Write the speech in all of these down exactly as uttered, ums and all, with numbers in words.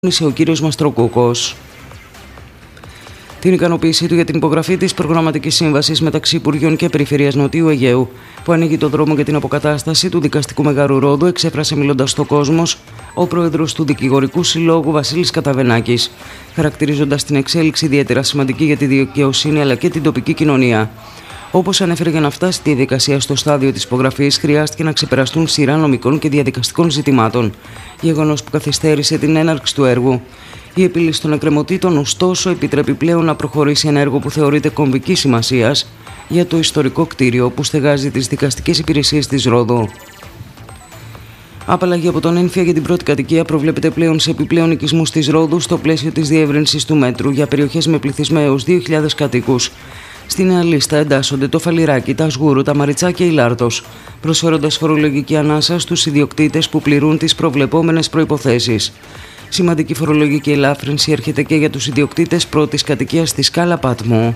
ο κύριος Μαστροκούκος. Την ικανοποίησή του για την υπογραφή της προγραμματικής σύμβασης μεταξύ Υπουργείων και Περιφερειάς Νοτιού Αιγαίου, που ανοίγει τον δρόμο για την αποκατάσταση του δικαστικού Μεγάρου Ρόδου, εξέφρασε μιλώντας στο Κόσμος ο πρόεδρος του Δικηγορικού Συλλόγου Βασίλης Καταβενάκης, χαρακτηρίζοντας την εξέλιξη ιδιαίτερα σημαντική για τη δικαιοσύνη αλλά και την τοπική κοινωνία. Όπως ανέφερε, για να φτάσει τη διαδικασία στο στάδιο της υπογραφής, χρειάστηκε να ξεπεραστούν σειρά νομικών και διαδικαστικών ζητημάτων, γεγονός που καθυστέρησε την έναρξη του έργου. Η επίλυση των εκκρεμωτήτων, ωστόσο, επιτρέπει πλέον να προχωρήσει ένα έργο που θεωρείται κομβικής σημασίας για το ιστορικό κτίριο που στεγάζει τις δικαστικές υπηρεσίες της Ρόδου. Απαλλαγή από τον έμφυα για την πρώτη κατοικία προβλέπεται πλέον σε επιπλέον οικισμούς της Ρόδου στο πλαίσιο της διεύρυνσης του μέτρου για περιοχές με πληθυσμό έως δύο χιλιάδες κατοίκους. Στη νέα λίστα εντάσσονται το Φαλιράκι, τα Σγούρου, τα Μαριτσά και η Λάρτος, προσφέροντας φορολογική ανάσα στους ιδιοκτήτες που πληρούν τις προβλεπόμενες προϋποθέσεις. Σημαντική φορολογική ελάφρυνση έρχεται και για τους ιδιοκτήτες πρώτης κατοικίας στη Σκάλα Πάτμου.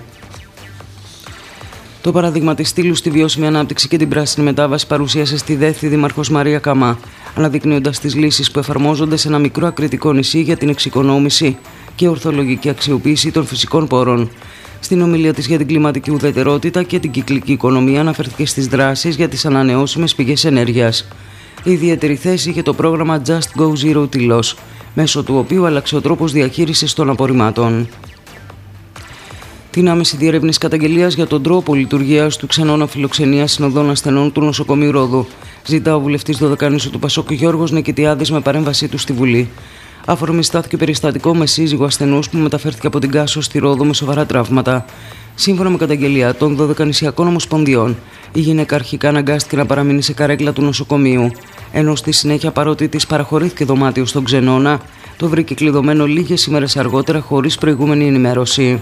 Το παράδειγμα της στήλου στη βιώσιμη ανάπτυξη και την πράσινη μετάβαση παρουσίασε στη Δέθη Δήμαρχος Μαρία Καμά, αναδεικνύοντας τις λύσεις που εφαρμόζονται σε ένα μικρό ακριτικό νησί για την εξοικονόμηση και ορθολογική αξιοποίηση των φυσικών πόρων. Στην ομιλία της για την κλιματική ουδετερότητα και την κυκλική οικονομία αναφέρθηκε στις δράσεις για τις ανανεώσιμες πηγές ενέργειας. Η ιδιαίτερη θέση είχε το πρόγραμμα Just Go Zero Tilos, μέσω του οποίου άλλαξε ο τρόπος διαχείρισης των απορριμμάτων. Την άμεση διερεύνηση καταγγελίας για τον τρόπο λειτουργίας του ξενώνα φιλοξενίας συνοδών ασθενών του νοσοκομείου Ρόδου ζητά ο βουλευτής Δωδεκανήσου του Πασόκ Γιώργος Νικητιάδης με παρέμβασή του στη Βουλή. Αφορμή στάθηκε περιστατικό με σύζυγο ασθενούς που μεταφέρθηκε από την Κάσο στη Ρόδο με σοβαρά τραύματα. Σύμφωνα με καταγγελία των Δωδεκανησιακών Ομοσπονδιών, η γυναίκα αρχικά αναγκάστηκε να παραμείνει σε καρέκλα του νοσοκομείου, ενώ στη συνέχεια, παρότι της παραχωρήθηκε δωμάτιο στον ξενώνα, το βρήκε κλειδωμένο λίγες ημέρες αργότερα χωρίς προηγούμενη ενημέρωση.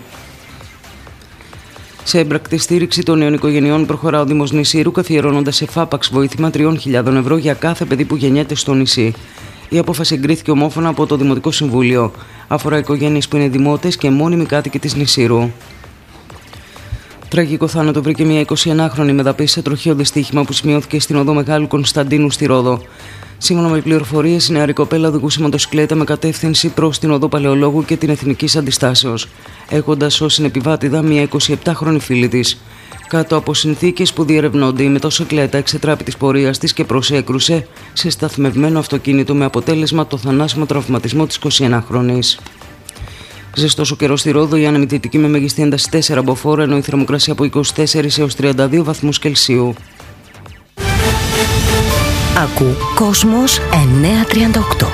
Σε έμπρακτη στήριξη των νέων οικογενειών προχωρά ο Δήμος Νησίρου, καθιερώνοντας σε φάπαξ βοήθημα τριών χιλιάδων ευρώ για κάθε παιδί που γεννιέται στο νησί. Η απόφαση εγκρίθηκε ομόφωνα από το Δημοτικό Συμβούλιο. Αφορά οικογένειες που είναι δημότες και μόνιμοι κάτοικοι της Νησίρου. Τραγικό θάνατο βρήκε μια εικοσιενάχρονη μεδαπή σε τροχαίο δυστύχημα που σημειώθηκε στην οδό Μεγάλου Κωνσταντίνου στη Ρόδο. Σύμφωνα με πληροφορίες, η νεαρή κοπέλα οδηγούσε μοτοσυκλέτα με κατεύθυνση προς την οδό Παλαιολόγου και την Εθνικής Αντιστάσεως, έχοντας ως συνεπιβάτηδα μια εικοσιεπτάχρονη φίλη της. Κάτω από συνθήκες που διερευνώνται, η μοτοσυκλέτα εξετράπη της πορείας της και προσέκρουσε σε σταθμευμένο αυτοκίνητο με αποτέλεσμα το θανάσιμο τραυματισμό της εικοσιενάχρονης. Ζεστός ο καιρός στη Ρόδο, η άνεμη δυτική με μεγιστή ένταση τέσσερα μποφόρ, ενώ η θερμοκρασία από είκοσι τέσσερα έως τριάντα δύο βαθμούς Κελσίου. Ακού Κόσμος εννιακόσια τριάντα οκτώ.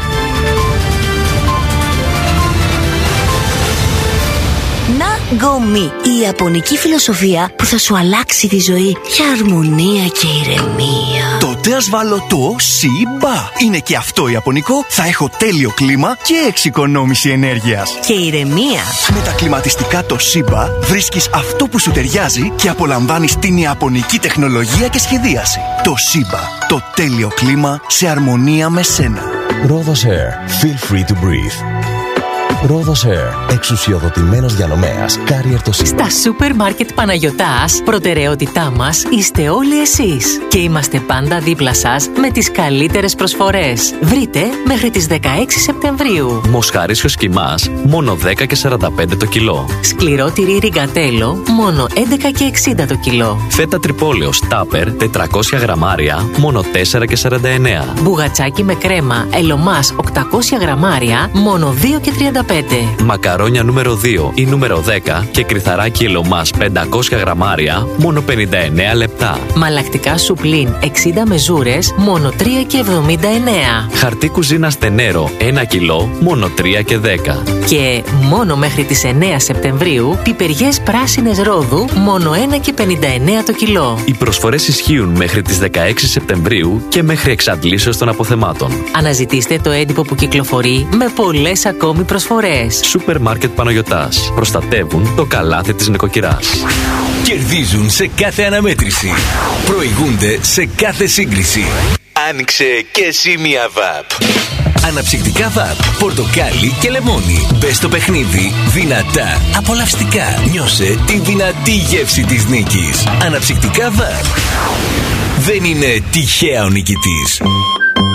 Να γκομί, η ιαπωνική φιλοσοφία που θα σου αλλάξει τη ζωή για αρμονία και ηρεμία. Τότε ας βάλω το Σιμπα. Είναι και αυτό ιαπωνικό, θα έχω τέλειο κλίμα και εξοικονόμηση ενέργειας. Και ηρεμία. Με τα κλιματιστικά το Σιμπα βρίσκεις αυτό που σου ταιριάζει και απολαμβάνεις την ιαπωνική τεχνολογία και σχεδίαση. Το Σιμπα, το τέλειο κλίμα σε αρμονία με σένα. Rhodos Air. Feel free to breathe. Rhodos Air. Εξουσιοδοτημένος διανομέας. Carrier το σύμπαν. Στα σούπερ μάρκετ Παναγιωτάς, προτεραιότητά μας είστε όλοι εσείς. Και είμαστε πάντα δίπλα σας με τις καλύτερες προσφορές. Βρείτε μέχρι τις δεκαέξι Σεπτεμβρίου. Μοσχαρίσιο σκιμάς, μόνο δέκα και σαράντα πέντε το κιλό. Σκληρό τυρί ριγκατέλο, μόνο έντεκα και εξήντα το κιλό. Φέτα τρυπόλεως τάπερ, τετρακόσια γραμμάρια, μόνο τέσσερα και σαράντα εννέα. Μπουγατσάκι με κρέμα, ελομάς οκτακόσια γραμμάρια, μόνο δύο και τριάντα πέντε. Μακαρόνια νούμερο δύο ή νούμερο δέκα και κρυθαράκι ελομάς πεντακόσια γραμμάρια, μόνο πενήντα εννέα λεπτά. Μαλακτικά σουπλίν εξήντα μεζούρες, μόνο τρία και εβδομήντα εννέα. Χαρτί κουζίνα στενέρο ένα κιλό, μόνο τρία και δέκα. Και μόνο μέχρι τις εννέα Σεπτεμβρίου, πιπεριές πράσινες Ρόδου, μόνο ένα και πενήντα εννέα το κιλό. Οι προσφορές ισχύουν μέχρι τις δεκαέξι Σεπτεμβρίου και μέχρι εξαντλήσεως των αποθεμάτων. Αναζητήστε το έντυπο που κυκλοφορεί με πολλές ακόμη προσφορές. Σούπερ μάρκετ Παναγιωτάς. Προστατεύουν το καλάθι της νοικοκυράς. Κερδίζουν σε κάθε αναμέτρηση. Προηγούνται σε κάθε σύγκριση. Άνοιξε και εσύ μια βαπ. Αναψυκτικά βαπ, πορτοκάλι και λεμόνι. Μπες στο παιχνίδι δυνατά, απολαυστικά. Νιώσε τη δυνατή γεύση της νίκης. Αναψυκτικά βαπ. Δεν είναι τυχαία ο νικητής.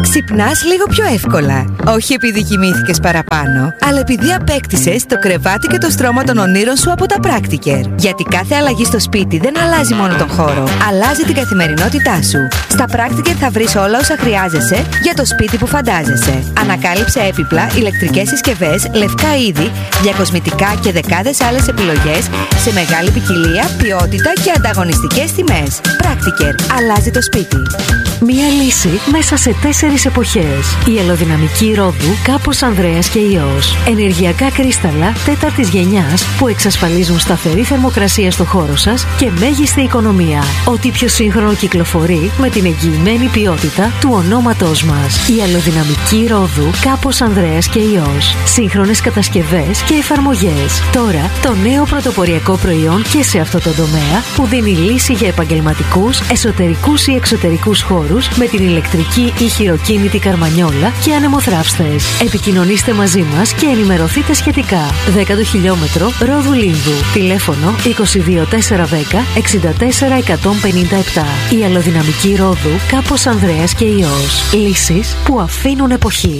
Ξυπνάς λίγο πιο εύκολα. Όχι επειδή κοιμήθηκες παραπάνω, αλλά επειδή απέκτησες το κρεβάτι και το στρώμα των ονείρων σου από τα Practiker. Γιατί κάθε αλλαγή στο σπίτι δεν αλλάζει μόνο τον χώρο, αλλάζει την καθημερινότητά σου. Στα Practiker θα βρεις όλα όσα χρειάζεσαι για το σπίτι που φαντάζεσαι. Ανακάλυψε έπιπλα, ηλεκτρικές συσκευές, λευκά είδη, διακοσμητικά και δεκάδες άλλες επιλογές σε μεγάλη ποικιλία, ποιότητα και ανταγωνιστικές τιμές. Practiker. Αλλάζει το σπίτι. Μία λύση μέσα σε τέσσερις εποχές. Η αλλοδυναμική ρόδου Κάπος Ανδρέας και Υιός. Ενεργειακά κρίσταλα τέταρτης γενιάς που εξασφαλίζουν σταθερή θερμοκρασία στο χώρο σας και μέγιστη οικονομία. Ό,τι πιο σύγχρονο κυκλοφορεί με την εγγυημένη ποιότητα του ονόματός μας. Η αλλοδυναμική ρόδου Κάπος Ανδρέας και Υιός. Σύγχρονες κατασκευές και εφαρμογές. Τώρα το νέο πρωτοποριακό προϊόν και σε αυτό το τομέα που δίνει λύση για επαγγελματικούς, εσωτερικούς ή εξωτερικούς χώρους με την ηλεκτρική ή χειροκίνητη καρμανιόλα και ανεμοθράυστες. Επικοινωνήστε μαζί μας και ενημερωθείτε σχετικά. δέκατο χιλιόμετρο Ρόδου Λίνδου. Τηλέφωνο είκοσι δύο τετρακόσια δέκα εξήντα τέσσερα εκατόν πενήντα επτά. Η αλλοδυναμική Ρόδου Κάπος Ανδρέας και Υιός. Λύσεις που αφήνουν εποχή.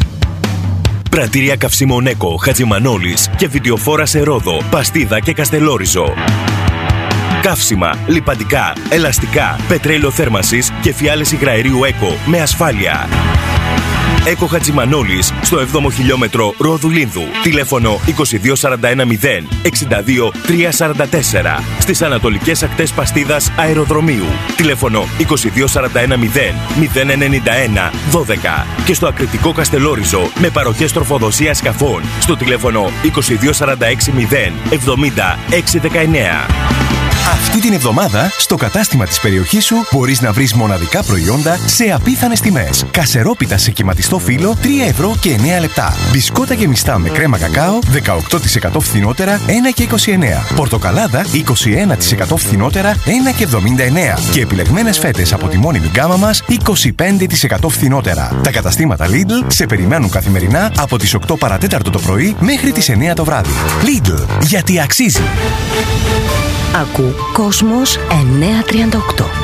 Πρατήρια καυσίμων Έκο, Χατζημανόλης και βιντεοφόρα σε Ρόδο, Παστίδα και Καστελόριζο. Καύσιμα, λιπαντικά, ελαστικά, πετρέλαιο θέρμανσης και φιάλες υγραερίου Έκο με ασφάλεια. Έκο Χατζημανόλης στο έβδομο χιλιόμετρο Ρόδου Λίνδου. Τηλέφωνο είκοσι δύο σαράντα ένα μηδέν εξήντα δύο τριακόσια σαράντα τέσσερα. Στις ανατολικές ακτές Παστίδας Αεροδρομίου. Τηλέφωνο είκοσι δύο σαράντα ένα μηδέν μηδέν ενενήντα ένα δώδεκα. Και στο Ακριτικό Καστελόριζο με παροχές τροφοδοσίας σκαφών στο τηλέφωνο είκοσι δύο σαράντα έξι μηδέν εβδομήντα έξι δεκαεννέα. Αυτή την εβδομάδα, στο κατάστημα της περιοχής σου μπορείς να βρεις μοναδικά προϊόντα σε απίθανες τιμές. Κασερόπιτα σε κυματιστό φύλλο τρία ευρώ και εννέα λεπτά. Μπισκότα γεμιστά με κρέμα κακάο δεκαοκτώ τοις εκατό φθηνότερα ένα και είκοσι εννέα. Πορτοκαλάδα είκοσι ένα τοις εκατό φθηνότερα ένα και εβδομήντα εννέα. Και επιλεγμένες φέτες από τη μόνιμη γκάμα μας είκοσι πέντε τοις εκατό φθηνότερα. Τα καταστήματα Lidl σε περιμένουν καθημερινά από τις οκτώ παρατέταρτο το πρωί μέχρι τις εννέα το βράδυ. Lidl, γιατί αξίζει. Ακού Κόσμος εννιακόσια τριάντα οκτώ.